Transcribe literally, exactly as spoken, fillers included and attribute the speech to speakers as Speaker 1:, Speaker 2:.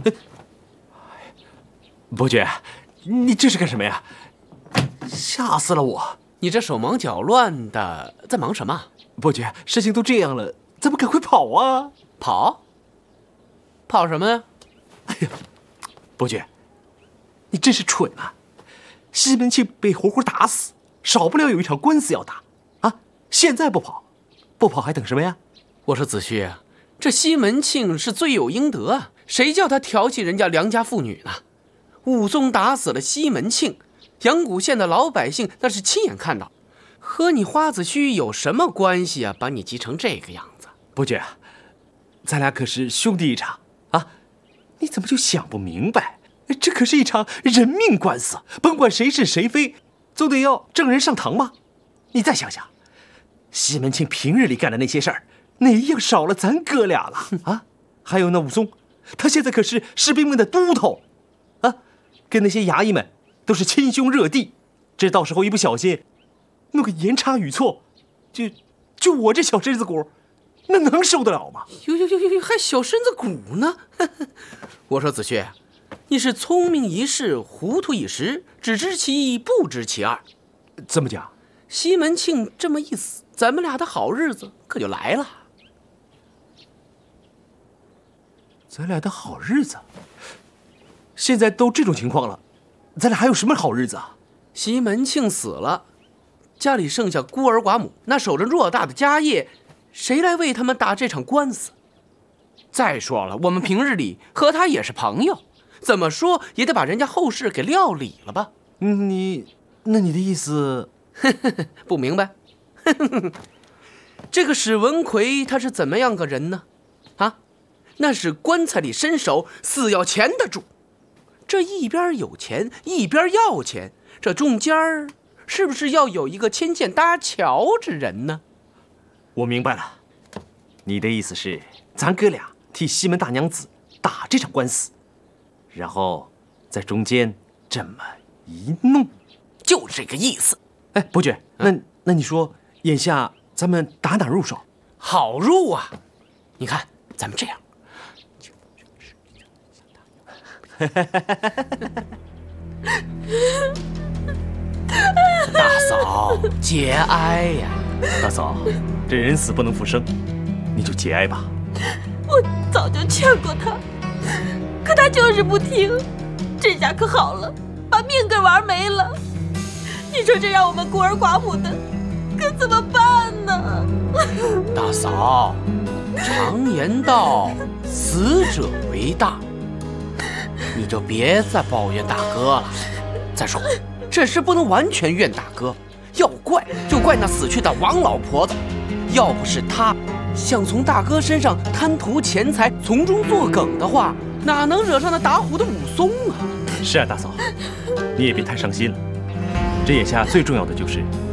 Speaker 1: 伯爵，你这是干什么呀？吓死了我！
Speaker 2: 你这手忙脚乱的，在忙什么？
Speaker 1: 伯爵，事情都这样了，咱们赶快跑啊！
Speaker 2: 跑？跑什么呀？
Speaker 1: 哎呀，伯爵，你真是蠢啊！西门庆被活活打死，少不了有一场官司要打啊！现在不跑，不跑还等什么呀？
Speaker 2: 我说子虚，这西门庆是罪有应得啊，谁叫他调戏人家良家妇女呢？武松打死了西门庆，阳谷县的老百姓那是亲眼看到，和你花子虚有什么关系啊？把你急成这个样子。
Speaker 1: 伯爵，咱俩可是兄弟一场啊！你怎么就想不明白？这可是一场人命官司，甭管谁是谁非，总得要证人上堂嘛。你再想想，西门庆平日里干的那些事儿，哪一样少了咱哥俩了啊？还有那武松，他现在可是士兵们的都头啊，跟那些衙役们都是亲兄热弟，这到时候一不小心弄个言差语错，就就我这小身子骨，那能受得了吗？
Speaker 2: 呦呦呦呦，还小身子骨呢！我说子虚，你是聪明一世，糊涂一时，只知其一，不知其二。
Speaker 1: 怎么讲？
Speaker 2: 西门庆这么一死，咱们俩的好日子可就来了。
Speaker 1: 咱俩的好日子？现在都这种情况了，咱俩还有什么好日子啊？
Speaker 2: 西门庆死了，家里剩下孤儿寡母，那守着偌大的家业，谁来为他们打这场官司？再说了，我们平日里和他也是朋友，怎么说也得把人家后事给料理了吧？
Speaker 1: 你，那你的意思？
Speaker 2: 不明白？这个史文奎他是怎么样个人呢？啊，那是棺材里伸手，死要钱的主。这一边有钱，一边要钱，这中间儿是不是要有一个牵线搭桥之人呢？
Speaker 1: 我明白了，你的意思是，咱哥俩替西门大娘子打这场官司，然后在中间这么一弄，
Speaker 2: 就这个意思。
Speaker 1: 哎，伯爵，那那你说，眼下咱们打哪入手？
Speaker 2: 好入啊！你看，咱们这样。大嫂，节哀呀！
Speaker 1: 大嫂，这人死不能复生，你就节哀吧。
Speaker 3: 我早就劝过他，可他就是不听。这下可好了，把命给玩没了。你说这让我们孤儿寡母的可怎么办呢？
Speaker 2: 大嫂，常言道，死者为大，你就别再抱怨大哥了。再说，这事不能完全怨大哥，要怪就怪那死去的王老婆子。要不是她想从大哥身上贪图钱财，从中作梗的话，哪能惹上那打虎的武松啊？
Speaker 1: 是啊，大嫂，你也别太伤心了。这眼下最重要的就是